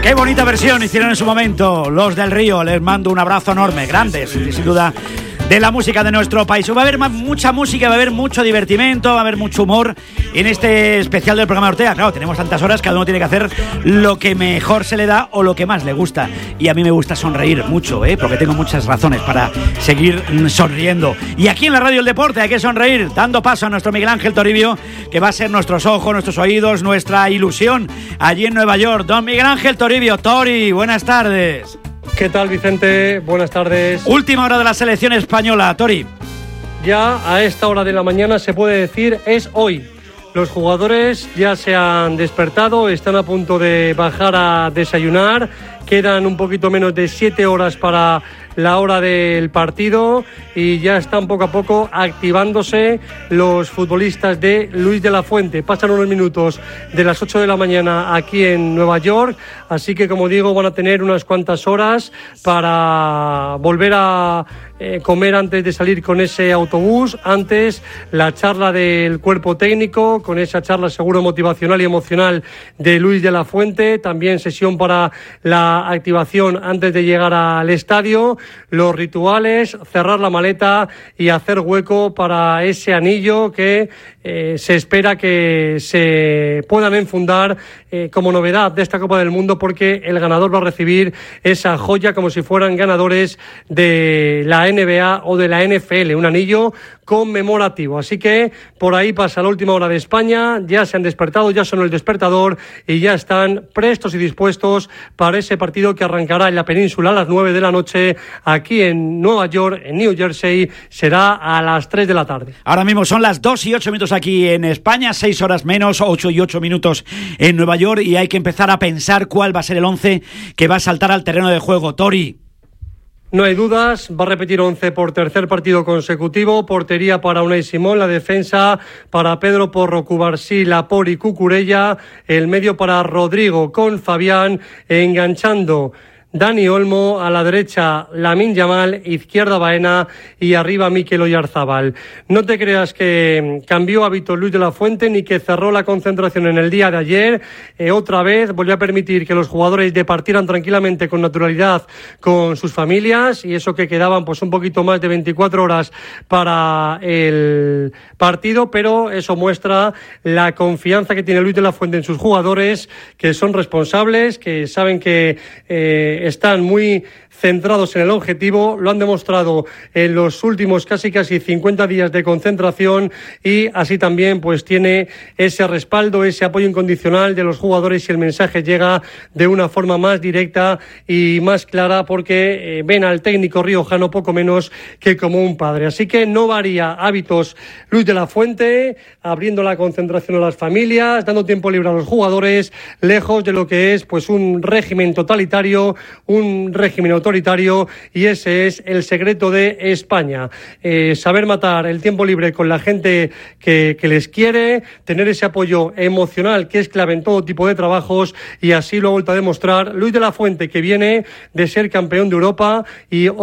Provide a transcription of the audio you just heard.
Qué bonita versión hicieron en su momento los del Río. Les mando un abrazo enorme, grandes, sin duda, de la música de nuestro país. Va a haber mucha música, va a haber mucho divertimento, va a haber mucho humor en este especial del programa de Ortega. Claro, tenemos tantas horas, cada uno tiene que hacer lo que mejor se le da o lo que más le gusta. Y a mí me gusta sonreír mucho, porque tengo muchas razones para seguir sonriendo. Y aquí en la Radio El Deporte hay que sonreír, dando paso a nuestro Miguel Ángel Toribio, que va a ser nuestros ojos, nuestros oídos, nuestra ilusión allí en Nueva York. Don Miguel Ángel Toribio, Tori, buenas tardes. ¿Qué tal, Vicente? Buenas tardes. Última hora de la selección española, Tori. Ya a esta hora de la mañana se puede decir es hoy. Los jugadores ya se han despertado, están a punto de bajar a desayunar. Quedan un poquito menos de 7 horas para la hora del partido y ya están poco a poco activándose los futbolistas de Luis de la Fuente. Pasan unos minutos de las 8 de la mañana aquí en Nueva York, así que, como digo, van a tener unas cuantas horas para volver a comer antes de salir con ese autobús. Antes, la charla del cuerpo técnico, con esa charla seguro motivacional y emocional de Luis de la Fuente. También sesión para la activación antes de llegar al estadio. Los rituales, cerrar la maleta y hacer hueco para ese anillo que se espera que se puedan enfundar como novedad de esta Copa del Mundo, porque el ganador va a recibir esa joya como si fueran ganadores de la NBA o de la NFL, un anillo conmemorativo. Así que por ahí pasa la última hora de España, ya se han despertado, ya son el despertador y ya están prestos y dispuestos para ese partido que arrancará en la península a las 9 de la noche, aquí en Nueva York, en New Jersey, será a las 3 de la tarde. Ahora mismo son las 2 y 8 minutos aquí en España, 6 horas menos, 8 y 8 minutos en Nueva York, y hay que empezar a pensar cuál va a ser el 11 que va a saltar al terreno de juego. Tori. No hay dudas, va a repetir 11 por tercer partido consecutivo. Portería para Unai Simón, la defensa para Pedro Porro, Cubarsí, Laport y Cucurella, el medio para Rodrigo con Fabián, enganchando Dani Olmo, a la derecha Lamine Yamal, izquierda Baena y arriba Mikel Oyarzabal. No te creas que cambió hábito Luis de la Fuente ni que cerró la concentración en el día de ayer. Otra vez volvió a permitir que los jugadores departieran tranquilamente con naturalidad con sus familias, y eso que quedaban pues un poquito más de 24 horas para el partido, pero eso muestra la confianza que tiene Luis de la Fuente en sus jugadores, que son responsables, que saben que están muy centrados en el objetivo. Lo han demostrado en los últimos casi 50 días de concentración, y así también pues tiene ese respaldo, ese apoyo incondicional de los jugadores, y el mensaje llega de una forma más directa y más clara, porque ven al técnico riojano poco menos que como un padre. Así que no varía hábitos Luis de la Fuente, abriendo la concentración a las familias, dando tiempo libre a los jugadores, lejos de lo que es pues un régimen totalitario, un régimen autoritario, y ese es el secreto de España. Saber matar el tiempo libre con la gente que les quiere, tener ese apoyo emocional que es clave en todo tipo de trabajos, y así lo ha vuelto a demostrar Luis de la Fuente, que viene de ser campeón de Europa y